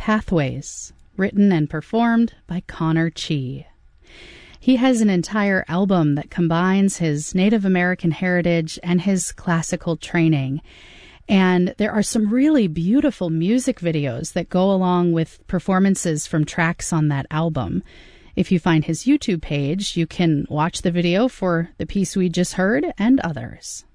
Pathways, written and performed by Connor Chee. He has an entire album that combines his Native American heritage and his classical training. And there are some really beautiful music videos that go along with performances from tracks on that album. If you find his YouTube page, you can watch the video for the piece we just heard and others.